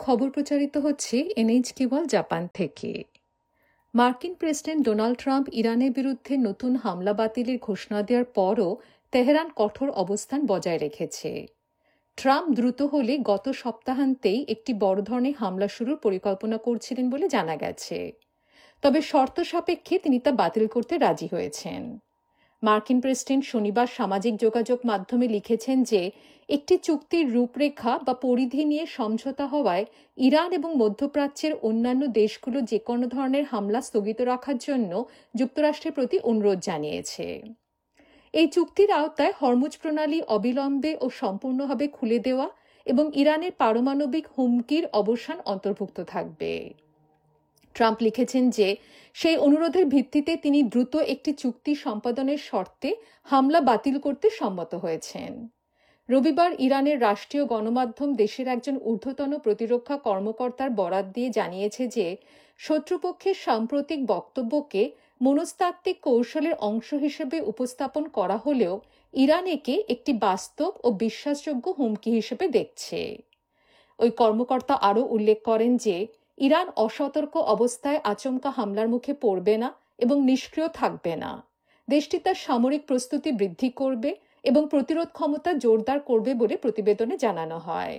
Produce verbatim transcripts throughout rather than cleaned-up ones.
খবর প্রচারিত হচ্ছে এনএইচকে ওয়ার্ল্ড জাপান থেকে। মার্কিন প্রেসিডেন্ট ডোনাল্ড ট্রাম্প ইরানের বিরুদ্ধে নতুন হামলা বাতিলের ঘোষণা দেওয়ার পরও তেহরান কঠোর অবস্থান বজায় রেখেছে। ট্রাম্প দ্রুত হলে গত সপ্তাহান্তেই একটি বড় ধরনের হামলা শুরুর পরিকল্পনা করছিলেন বলে জানা গেছে, তবে শর্ত সাপেক্ষে তিনি তা বাতিল করতে রাজি হয়েছেন। মার্কিন প্রেসিডেন্ট শনিবার সামাজিক যোগাযোগ মাধ্যমে লিখেছেন যে একটি চুক্তির রূপরেখা বা পরিধি নিয়ে সমঝোতা হওয়ায় ইরান এবং মধ্যপ্রাচ্যের অন্যান্য দেশগুলো যে কোনো ধরনের হামলা স্থগিত রাখার জন্য যুক্তরাষ্ট্রের প্রতি অনুরোধ জানিয়েছে। এই চুক্তির আওতায় হরমুজ প্রণালী অবিলম্বে ও সম্পূর্ণভাবে খুলে দেওয়া এবং ইরানের পারমাণবিক হুমকির অবসান অন্তর্ভুক্ত থাকবে। ট্রাম্প লিখেছেন যে সেই অনুরোধের ভিত্তিতে তিনি দ্রুত একটি চুক্তি সম্পাদনের শর্তে হামলা বাতিল করতে সম্মত হয়েছেন। রবিবার ইরানের রাষ্ট্রীয় গণমাধ্যম দেশের একজন ঊর্ধ্বতন প্রতিরক্ষা কর্মকর্তার বরাত দিয়ে জানিয়েছে যে শত্রুপক্ষের সাম্প্রতিক বক্তব্যকে মনস্তাত্ত্বিক কৌশলের অংশ হিসেবে উপস্থাপন করা হলেও ইরান একে একটি বাস্তব ও বিশ্বাসযোগ্য হুমকি হিসেবে দেখছে। ওই কর্মকর্তা আরও উল্লেখ করেন যে ইরান অসতর্ক অবস্থায় আচমকা হামলার মুখে পড়বে না এবং নিষ্ক্রিয় থাকবে না। দেশটি তার সামরিক প্রস্তুতি বৃদ্ধি করবে এবং প্রতিরোধ ক্ষমতা জোরদার করবে বলে প্রতিবেদনে জানানো হয়।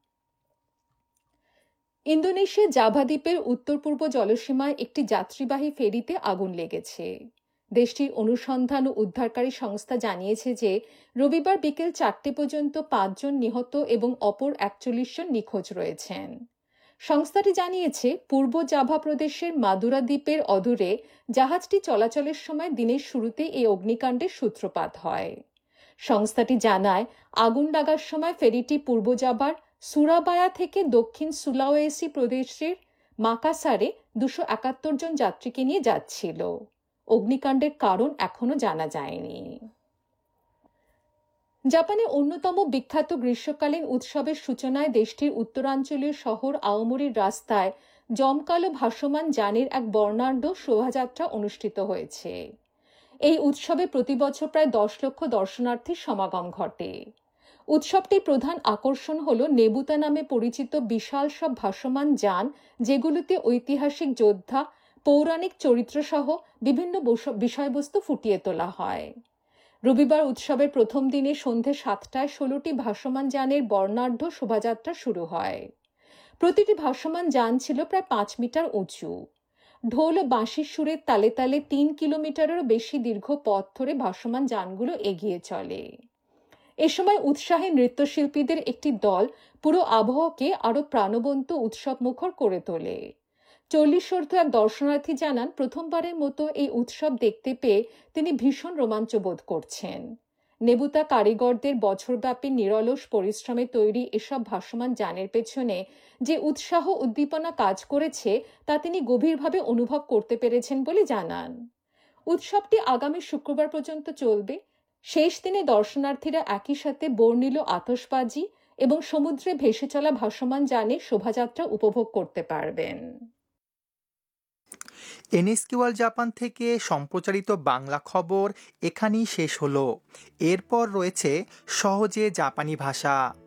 ইন্দোনেশিয়া জাভা দ্বীপের উত্তর পূর্ব জলসীমায় একটি যাত্রীবাহী ফেরিতে আগুন লেগেছে। দেশটির অনুসন্ধান ও উদ্ধারকারী সংস্থা জানিয়েছে যে রবিবার বিকেল চারটে পর্যন্ত পাঁচজন নিহত এবং অপর একচল্লিশ জন নিখোঁজ রয়েছেন। সংস্থাটি জানিয়েছে পূর্ব জাভা প্রদেশের মাদুরা দ্বীপের অদূরে জাহাজটি চলাচলের সময় দিনের শুরুতে এই অগ্নিকাণ্ডের সূত্রপাত হয়। সংস্থাটি জানায় আগুন লাগার সময় ফেরিটি পূর্ব জাভার সুরাবায়া থেকে দক্ষিণ সুলাওয়েসি প্রদেশের মাকাসারে দুশো একাত্তর জন যাত্রীকে নিয়ে যাচ্ছিল। অগ্নিকাণ্ডের কারণ এখনো জানা যায়নি। জাপানে অন্যতম বিখ্যাত গ্রীষ্মকালীন উৎসবের সূচনায় দেশটির উত্তরাঞ্চলীয় শহর আওমোরির রাস্তায় জমকালো ভাসমান যানের এক বর্ণাঢ্য শোভাযাত্রা অনুষ্ঠিত হয়েছে। এই উৎসবে প্রতি বছর প্রায় দশ লক্ষ দর্শনার্থীর সমাগম ঘটে। উৎসবটির প্রধান আকর্ষণ হল নেবুতা নামে পরিচিত বিশাল সব ভাসমান যান, যেগুলোতে ঐতিহাসিক যোদ্ধা, পৌরাণিক চরিত্রসহ বিভিন্ন বিষয়বস্তু ফুটিয়ে তোলা হয়। রবিবার উৎসবের প্রথম দিনে সন্ধে সাতটায় ষোলোটি ভাসমান যানের বর্ণাঢ্য শোভাযাত্রা শুরু হয়। প্রতিটি ভাসমান যান ছিল প্রায় পাঁচ মিটার উঁচু। ঢোল ও বাঁশির সুরের তালে তালে তিন কিলোমিটারেরও বেশি দীর্ঘ পথ ধরে ভাসমান যানগুলো এগিয়ে চলে। এ সময় উৎসাহী নৃত্যশিল্পীদের একটি দল পুরো আবহাওয়াকে আরও প্রাণবন্ত উৎসব মুখর করে তোলে। চল্লিশোর্ধ্ব এক দর্শনার্থী জানান প্রথমবারের মতো এই উৎসব দেখতে পেয়ে তিনি ভীষণ রোমাঞ্চ বোধ করছেন। নেবুতা কারিগরদের বছরব্যাপী নিরলস পরিশ্রমে তৈরি এসব ভাসমান যানের পেছনে যে উৎসাহ উদ্দীপনা কাজ করেছে তা তিনি গভীরভাবে অনুভব করতে পেরেছেন বলে জানান। উৎসবটি আগামী শুক্রবার পর্যন্ত চলবে। শেষ দিনে দর্শনার্থীরা একই সাথে বর্ণিল আতশবাজি এবং সমুদ্রে ভেসে চলা ভাসমান যানে শোভাযাত্রা উপভোগ করতে পারবেন। এনএইচকে ওয়ার্ল্ড জাপান থেকে সম্প্রচারিত বাংলা খবর এখানেই শেষ হলো। এরপর রয়েছে সহজে জাপানি ভাষা।